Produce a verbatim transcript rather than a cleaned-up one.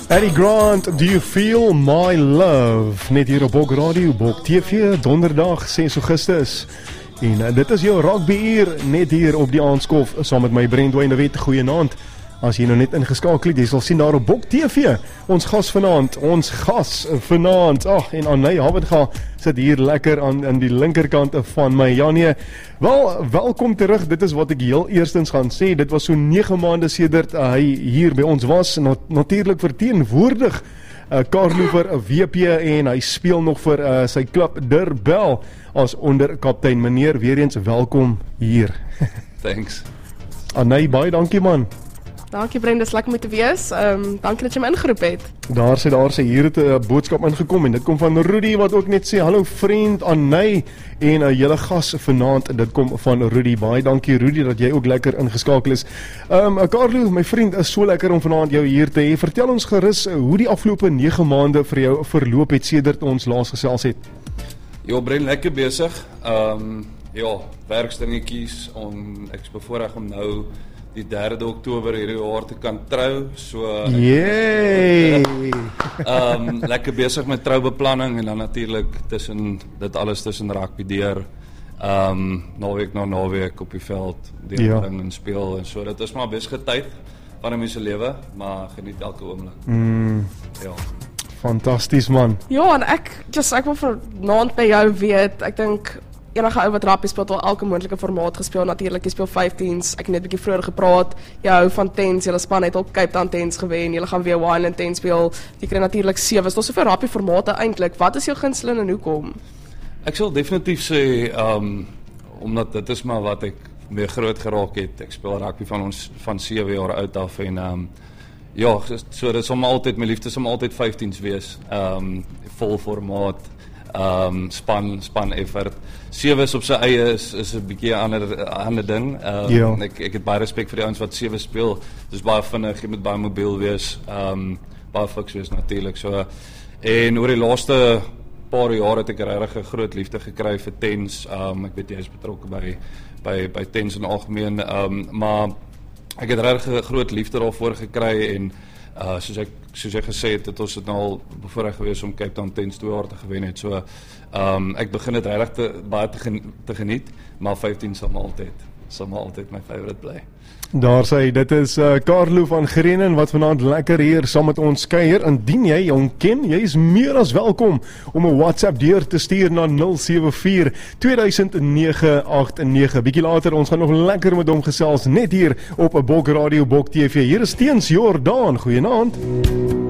Eddie Grant, do you feel my love? Net hier op Bok Radio, Bok T V, donderdag ses Augustus. En uh, dit is jou rugby-uur, net hier op die aanskof, saam met my Brandwyn de Wet. Goeienaand. As jy nou net ingeskakel het, jy sal sien daar op Bok T V, ons gas vanaand, ons gas vanaand, ag, en Anay Havenga sit hier lekker aan, aan die linkerkant van my. Ja nee, wel, welkom terug, dit is wat ek heel eerstens gaan sê, dit was so nege maande sedert uh, hy hier by ons was, nat natuurlijk verteenwoordig, uh, Carlo vir W P, en hy speel nog vir uh, sy klub Durbel, as onderkaptein. Meneer, weer eens welkom hier. Thanks. Anay, baie dankie man. Dankie Brenda, is lekker om te wees. Um, dankie dat jy my ingeroep het. Daar sê, daar sê, hier het 'n boodskap ingekom en dit kom van Rudy wat ook net sê, hallo vriend Anay en 'n uh, hele gas vanaand, dit kom van Rudy. Baie dankie Rudy dat jy ook lekker ingeskakel is. Um, uh, Carlo, my vriend, is so lekker om vanaand jou hier te hê. Vertel ons gerus uh, hoe die afgelope nege maande vir jou verloop het sedert ons laas gesels het. Ja, Brent, lekker besig. Um, ja, werksdingetjies, om, ek is bevoorreg om nou die derde Oktober hierdie jaar te kan trou, so Yay! um, lekker besig met troubeplanning en dan natuurlik tussen dit alles tussen rugby deur, um, naweek na naweek op die veld deur ja. ding en speel en so. Dit is maar besige tyd van 'n mens se lewe, maar geniet elke oomblik. Mm. Ja. Fantasties man. Ja, en ek, just, ek wil vanaand by jou weet, ek dink enige ou wat rugby speel, het al elke moontlike formaat gespeel, natuurlijk, jy speel vyftiens, ek het net 'n bietjie vroeër gepraat, jy hou van tens, julle span het op Cape Town tens gewen, julle gaan weer Wineland tens speel, jy kry natuurlik sewe, daar's soveel rugby formate eintlik. Wat is jou gunsteling en hoekom? Ek sal definitief sê, um, omdat dit is maar wat ek mee groot geraak het, ek speel rugby van ons, van sewe jaar oud af, en um, ja, so dit sal maar altyd, my liefde sal maar altyd vyftiens wees, um, vol formaat, um, span, span effort. Sewe is op sy eie is, is 'n bietjie 'n ander, ander ding. Um, ja. ek, ek het baie respek vir die ouens wat sewe speel. Dis baie vinnig, jy moet baie mobiel wees, um, baie fiks wees natuurlik. So, en oor die laaste paar jaar het ek regtig 'n groot liefde gekry vir tens. Um, ek weet jy is betrokke by by by tens in algemeen, um, maar ek het regtig 'n groot liefde daarvoor gekry en Uh, soos ek soos ek gesê het, het ons het nou al bevoorreg gewees om Cape Town tens twee jaar te gewen het. So um, ek begin dit regtig te, baie te, gen, te geniet, maar vyftien sal maar altyd sal maar altyd my favorite bly. Daar sê, dit is uh, Carlo van Grenen wat vanaand lekker hier saam met ons kuier. Indien jy hom ken, jy is meer as welkom om 'n WhatsApp deur te stuur na nul sewe vier twee nege agt nege. Bietjie later, ons gaan nog lekker met hom gesels net hier op 'n Bok Radio Bok T V. Hier is Teens Jordaan. Goeienaand.